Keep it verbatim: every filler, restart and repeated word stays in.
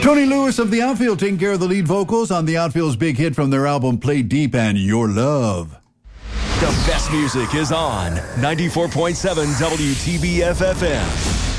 Tony Lewis of The Outfield taking care of the lead vocals on The Outfield's big hit from their album Play Deep and Your Love. The best music is on ninety-four point seven W T B F F M.